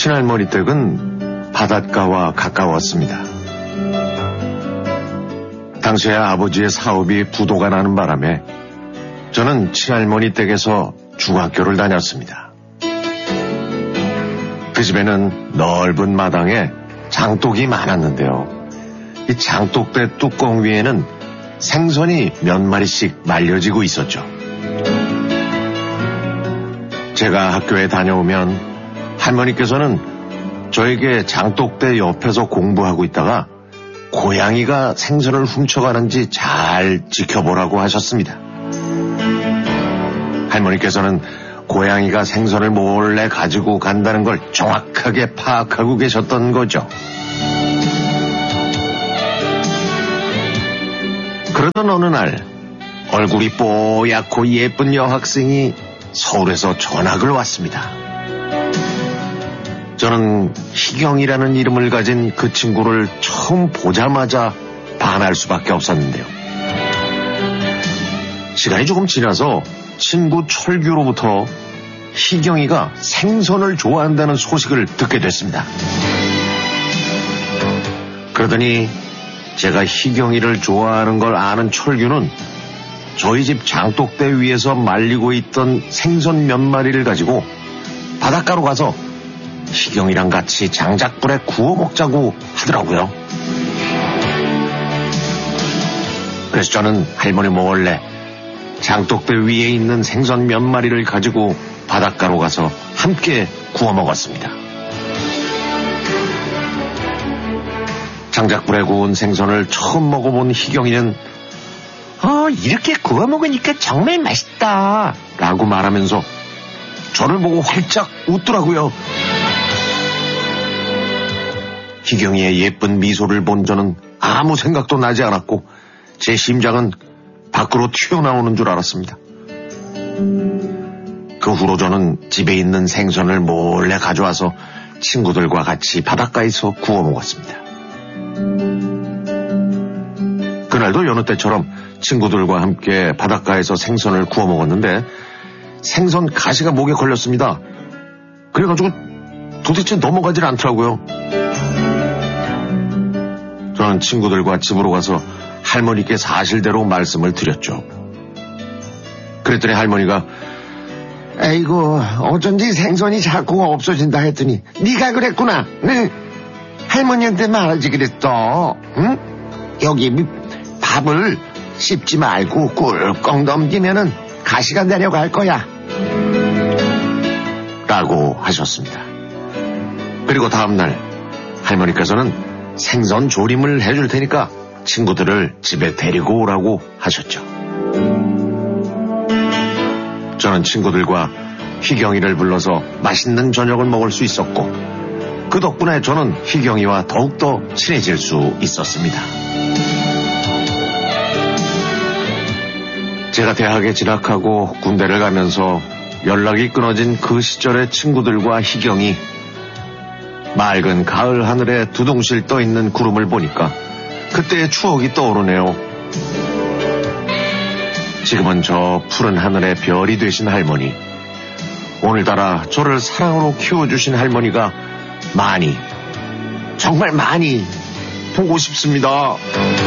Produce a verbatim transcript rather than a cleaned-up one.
친할머니 댁은 바닷가와 가까웠습니다. 당시에 아버지의 사업이 부도가 나는 바람에 저는 친할머니 댁에서 중학교를 다녔습니다. 그 집에는 넓은 마당에 장독이 많았는데요. 이 장독대 뚜껑 위에는 생선이 몇 마리씩 말려지고 있었죠. 제가 학교에 다녀오면 할머니께서는 저에게 장독대 옆에서 공부하고 있다가 고양이가 생선을 훔쳐가는지 잘 지켜보라고 하셨습니다. 할머니께서는 고양이가 생선을 몰래 가지고 간다는 걸 정확하게 파악하고 계셨던 거죠. 그러던 어느 날 얼굴이 뽀얗고 예쁜 여학생이 서울에서 전학을 왔습니다. 저는 희경이라는 이름을 가진 그 친구를 처음 보자마자 반할 수밖에 없었는데요. 시간이 조금 지나서 친구 철규로부터 희경이가 생선을 좋아한다는 소식을 듣게 됐습니다. 그러더니 제가 희경이를 좋아하는 걸 아는 철규는 저희 집 장독대 위에서 말리고 있던 생선 몇 마리를 가지고 바닷가로 가서 희경이랑 같이 장작불에 구워 먹자고 하더라고요. 그래서 저는 할머니 몰래 장독대 위에 있는 생선 몇 마리를 가지고 바닷가로 가서 함께 구워 먹었습니다. 장작불에 구운 생선을 처음 먹어본 희경이는 어, 이렇게 구워 먹으니까 정말 맛있다 라고 말하면서 저를 보고 활짝 웃더라고요. 희경이의 예쁜 미소를 본 저는 아무 생각도 나지 않았고 제 심장은 밖으로 튀어나오는 줄 알았습니다. 그 후로 저는 집에 있는 생선을 몰래 가져와서 친구들과 같이 바닷가에서 구워 먹었습니다. 그날도 여느 때처럼 친구들과 함께 바닷가에서 생선을 구워 먹었는데 생선 가시가 목에 걸렸습니다. 그래가지고 도대체 넘어가질 않더라고요. 저는 친구들과 집으로 가서 할머니께 사실대로 말씀을 드렸죠. 그랬더니 할머니가 에이구 어쩐지 생선이 자꾸 없어진다 했더니 네가 그랬구나. 응? 할머니한테 말하지 그랬어. 응? 여기 밥을 씹지 말고 꿀꺽 넘기면은 가시가 내려갈 거야 라고 하셨습니다. 그리고 다음날 할머니께서는 생선 조림을 해줄 테니까 친구들을 집에 데리고 오라고 하셨죠. 저는 친구들과 희경이를 불러서 맛있는 저녁을 먹을 수 있었고 그 덕분에 저는 희경이와 더욱더 친해질 수 있었습니다. 제가 대학에 진학하고 군대를 가면서 연락이 끊어진 그 시절의 친구들과 희경이 맑은 가을 하늘에 두둥실 떠있는 구름을 보니까 그때의 추억이 떠오르네요. 지금은 저 푸른 하늘의 별이 되신 할머니, 오늘따라 저를 사랑으로 키워주신 할머니가 많이, 정말 많이 보고 싶습니다.